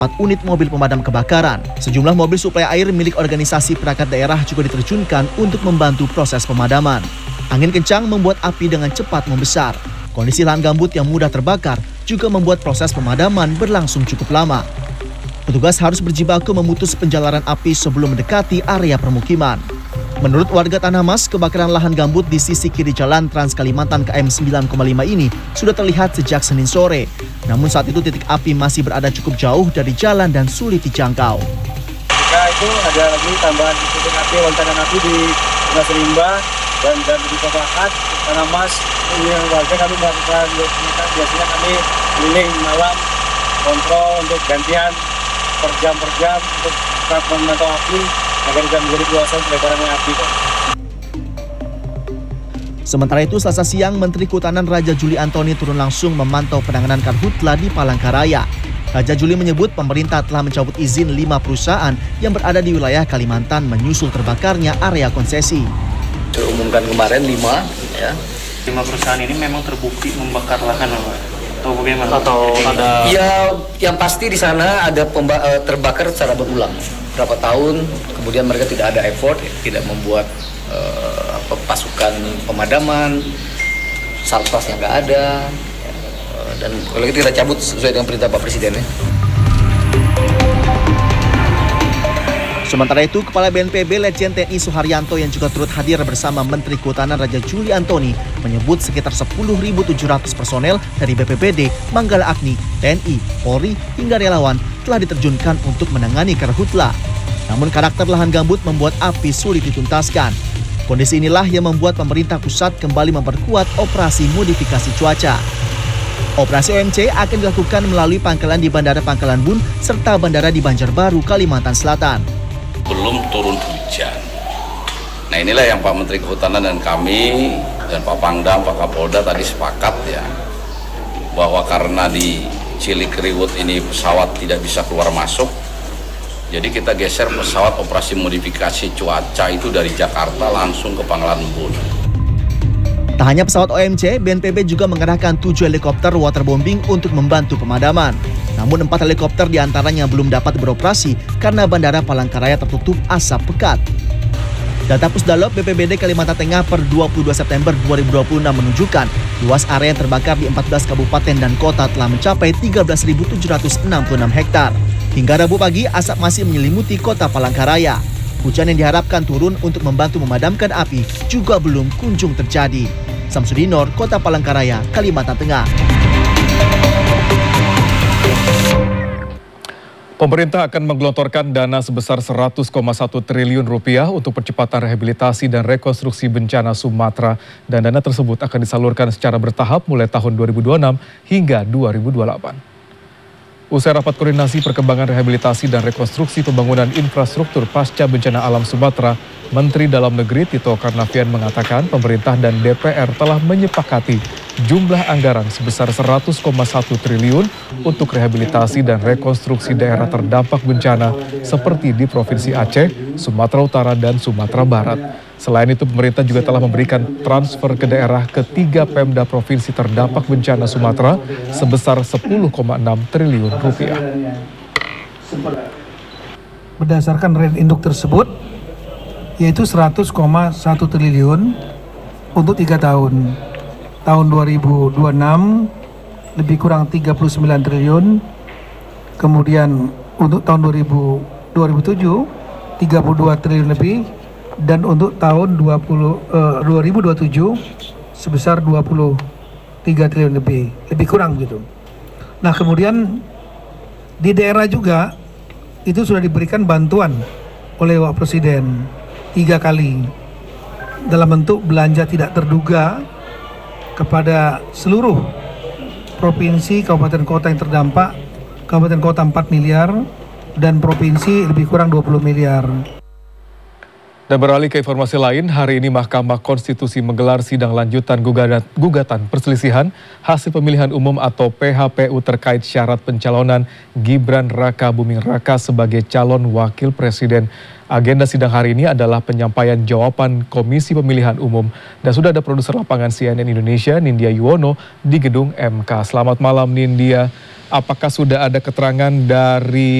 4 unit mobil pemadam kebakaran. Sejumlah mobil suplai air milik organisasi perangkat daerah juga diterjunkan untuk membantu proses pemadaman. Angin kencang membuat api dengan cepat membesar. Kondisi lahan gambut yang mudah terbakar juga membuat proses pemadaman berlangsung cukup lama. Petugas harus berjibaku memutus penjalaran api sebelum mendekati area permukiman. Menurut warga Tanah Mas, kebakaran lahan gambut di sisi kiri jalan Trans Kalimantan KM 9,5 ini sudah terlihat sejak Senin sore. Namun saat itu titik api masih berada cukup jauh dari jalan dan sulit dijangkau. Jika itu ada lagi tambahan titik api, lontakan api di Sungai Serimba dan di Papakat, Tanah Mas, yang warga kami melakukan biasanya kami keliling malam kontrol untuk gantian per jam untuk memantau api agar tidak menjadi luasan pelebaran api. Sementara itu, Selasa siang, Menteri Kehutanan Raja Juli Antoni turun langsung memantau penanganan karhutla di Palangkaraya. Raja Juli menyebut pemerintah telah mencabut izin 5 perusahaan yang berada di wilayah Kalimantan menyusul terbakarnya area konsesi. Diumumkan kemarin 5 ya. 5 perusahaan ini memang terbukti membakar lahan, atau bagaimana? Atau ada? Ya, yang pasti di sana ada terbakar secara berulang. Berapa tahun, kemudian mereka tidak ada effort, tidak membuat pasukan pemadaman, sarpas yang nggak ada, dan kalau kita cabut sesuai dengan perintah Pak Presiden ya. Sementara itu, Kepala BNPB Letjen TNI Suharyanto yang juga turut hadir bersama Menteri Kehutanan Raja Juli Antoni menyebut sekitar 10.700 personel dari BPBD, Manggala Agni, TNI, Polri hingga relawan telah diterjunkan untuk menangani karhutla. Namun karakter lahan gambut membuat api sulit dituntaskan. Kondisi inilah yang membuat pemerintah pusat kembali memperkuat operasi modifikasi cuaca. Operasi OMC akan dilakukan melalui pangkalan di Bandara Pangkalan Bun serta bandara di Banjarbaru, Kalimantan Selatan. Belum turun hujan. Nah, inilah yang Pak Menteri Kehutanan dan kami dan Pak Pangdam, Pak Kapolda tadi sepakat ya, bahwa karena di Cilikriwut ini pesawat tidak bisa keluar masuk, jadi kita geser pesawat operasi modifikasi cuaca itu dari Jakarta langsung ke Pangkalan Bun. Tak hanya pesawat OMC, BNPB juga mengerahkan 7 helikopter waterbombing untuk membantu pemadaman. Namun 4 helikopter diantaranya belum dapat beroperasi karena Bandara Palangkaraya tertutup asap pekat. Data Pusdalop BPBD Kalimantan Tengah per 22 September 2026 menunjukkan luas area yang terbakar di 14 kabupaten dan kota telah mencapai 13.766 hektar. Hingga Rabu pagi, asap masih menyelimuti kota Palangkaraya. Hujan yang diharapkan turun untuk membantu memadamkan api juga belum kunjung terjadi. Samsudinor, Kota Palangkaraya, Kalimantan Tengah. Pemerintah akan menggelontorkan dana sebesar 100,1 triliun rupiah untuk percepatan rehabilitasi dan rekonstruksi bencana Sumatera, dan dana tersebut akan disalurkan secara bertahap mulai tahun 2026 hingga 2028. Usai rapat koordinasi perkembangan rehabilitasi dan rekonstruksi pembangunan infrastruktur pasca bencana alam Sumatera, Menteri Dalam Negeri Tito Karnavian mengatakan pemerintah dan DPR telah menyepakati jumlah anggaran sebesar 100,1 triliun untuk rehabilitasi dan rekonstruksi daerah terdampak bencana seperti di Provinsi Aceh, Sumatera Utara, dan Sumatera Barat. Selain itu, pemerintah juga telah memberikan transfer ke daerah ketiga Pemda Provinsi terdampak bencana Sumatera sebesar 10,6 triliun rupiah. Berdasarkan rate induk tersebut, yaitu 100,1 triliun untuk 3 tahun. Tahun 2026 lebih kurang 39 triliun, kemudian untuk tahun 2007 32 triliun lebih, dan untuk tahun 2027 sebesar 23 triliun lebih kurang gitu. Nah, kemudian di daerah juga itu sudah diberikan bantuan oleh Pak Presiden 3 kali dalam bentuk belanja tidak terduga kepada seluruh provinsi, kabupaten kota yang terdampak. Kabupaten kota 4 miliar dan provinsi lebih kurang 20 miliar. Dan beralih ke informasi lain, hari ini Mahkamah Konstitusi menggelar sidang lanjutan gugatan perselisihan hasil pemilihan umum atau PHPU terkait syarat pencalonan Gibran Raka Buming Raka sebagai calon wakil presiden. Agenda sidang hari ini adalah penyampaian jawaban Komisi Pemilihan Umum. Dan sudah ada produser lapangan CNN Indonesia, Nindya Yuwono, di gedung MK. Selamat malam Nindya, apakah sudah ada keterangan dari